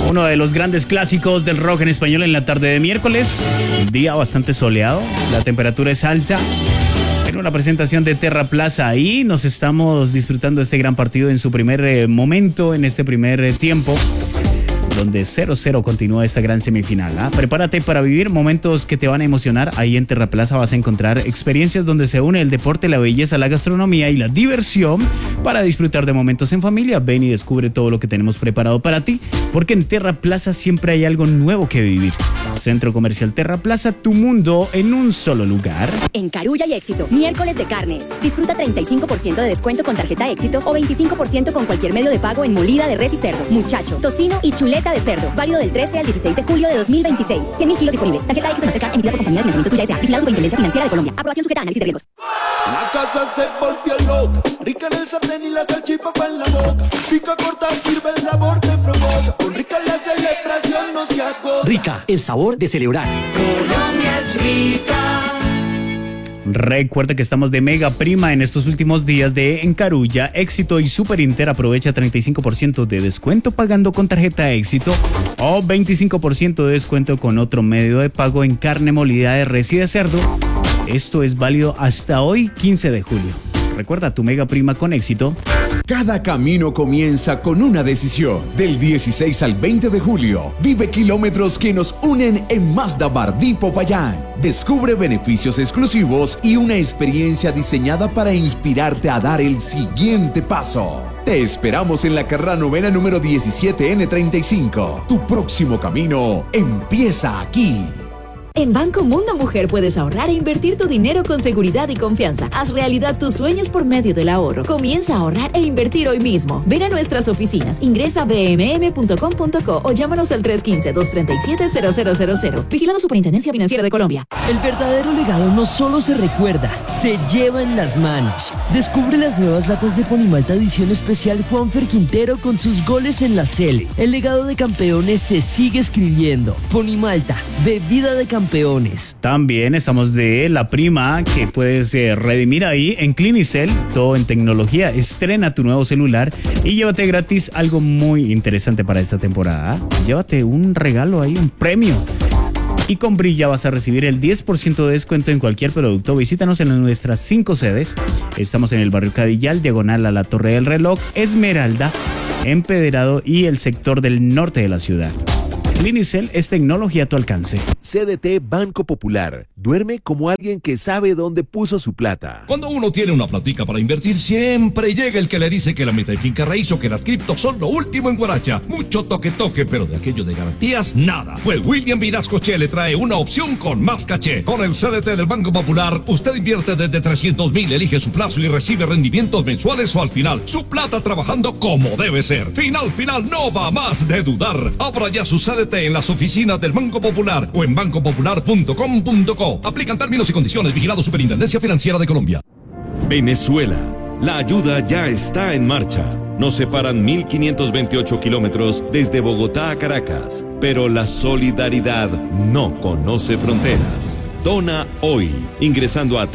Uno de los grandes clásicos del rock en español en la tarde de miércoles. Un día bastante soleado, la temperatura es alta. En una presentación de Terra Plaza y nos estamos disfrutando de este gran partido en su primer momento, en este primer tiempo, donde 0-0 continúa esta gran semifinal. Prepárate para vivir momentos que te van a emocionar. Ahí en Terra Plaza vas a encontrar experiencias donde se une el deporte, la belleza, la gastronomía y la diversión para disfrutar de momentos en familia. Ven y descubre todo lo que tenemos preparado para ti, porque en Terra Plaza siempre hay algo nuevo que vivir. Centro Comercial Terra Plaza, tu mundo en un solo lugar. En Carulla y Éxito, miércoles de carnes. Disfruta 35% de descuento con tarjeta Éxito o 25% con cualquier medio de pago en molida de res y cerdo, muchacho, tocino y chuleta de cerdo. Válido del 13 al 16 de julio de 2026. 100.000 kilos disponibles. Tarjeta Éxito Mastercard emitida por compañía de financiamiento tuya S.A. Vigilado Superintendencia Financiera de Colombia. Aprobación sujeta a análisis de riesgos. La casa se volvió loca, rica en el sartén y la salchipapa en la boca. Pica corta, sirve el sabor, te provoca. Con Rica la celebración no se agota. Rica, el sabor de celebrar. Colombia es rica. Recuerda que estamos de mega prima en estos últimos días de En Carulla, Éxito y Super Inter. Aprovecha 35% de descuento pagando con tarjeta Éxito o 25% de descuento con otro medio de pago en carne molida de res y de cerdo. Esto es válido hasta hoy, 15 de julio. Recuerda tu mega prima con Éxito. Cada camino comienza con una decisión. Del 16 al 20 de julio, vive kilómetros que nos unen en Mazda Bardí Popayán. Descubre beneficios exclusivos y una experiencia diseñada para inspirarte a dar el siguiente paso. Te esperamos en la carrera novena número 17N35. Tu próximo camino empieza aquí. En Banco Mundo Mujer puedes ahorrar e invertir tu dinero con seguridad y confianza. Haz realidad tus sueños por medio del ahorro. Comienza a ahorrar e invertir hoy mismo. Ven a nuestras oficinas, ingresa a bmm.com.co o llámanos al 315-237-0000. Vigilado Superintendencia Financiera de Colombia. El verdadero legado no solo se recuerda, se lleva en las manos. Descubre las nuevas latas de Ponimalta edición especial Juanfer Quintero con sus goles en la Cele. El legado de campeones se sigue escribiendo. Ponimalta, bebida de campeones. También estamos de la prima que puedes redimir ahí en Clinicel, todo en tecnología. Estrena tu nuevo celular y llévate gratis algo muy interesante para esta temporada. Llévate un regalo ahí, un premio. Y con Brilla vas a recibir el 10% de descuento en cualquier producto. Visítanos en nuestras 5 sedes. Estamos en el barrio Cadillal, diagonal a la Torre del Reloj, Esmeralda, Empedrado y el sector del norte de la ciudad. Clinicel es tecnología a tu alcance. CDT Banco Popular. Duerme como alguien que sabe dónde puso su plata. Cuando uno tiene una platica para invertir, siempre llega el que le dice que la meta de finca raíz o que las criptos son lo último en Guaracha. Mucho toque, pero de aquello de garantías, nada. Pues William Vinascoche le trae una opción con más caché. Con el CDT del Banco Popular, usted invierte desde 300,000, elige su plazo y recibe rendimientos mensuales o al final. Su plata trabajando como debe ser. Final, no va más de dudar. Abra ya su CDT en las oficinas del Banco Popular o en bancopopular.com.co. Aplican términos y condiciones. Vigilado Superintendencia Financiera de Colombia. Venezuela. La ayuda ya está en marcha. Nos separan 1.528 kilómetros desde Bogotá a Caracas, pero la solidaridad no conoce fronteras. Dona hoy, ingresando a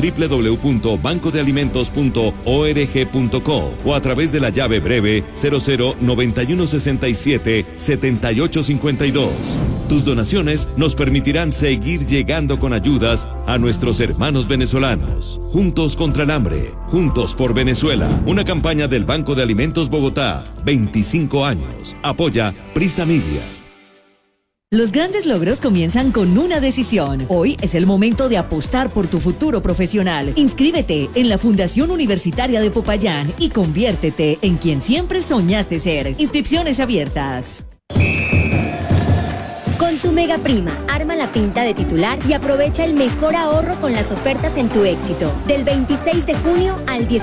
www.bancodealimentos.org.co o a través de la llave breve 0091677852. Tus donaciones nos permitirán seguir llegando con ayudas a nuestros hermanos venezolanos. Juntos contra el hambre, juntos por Venezuela. Una campaña del Banco de Alimentos Bogotá, 25 años. Apoya Prisa Media. Los grandes logros comienzan con una decisión. Hoy es el momento de apostar por tu futuro profesional. Inscríbete en la Fundación Universitaria de Popayán y conviértete en quien siempre soñaste ser. Inscripciones abiertas. Con tu mega prima, arma la pinta de titular y aprovecha el mejor ahorro con las ofertas en tu Éxito. Del 26 de junio al 10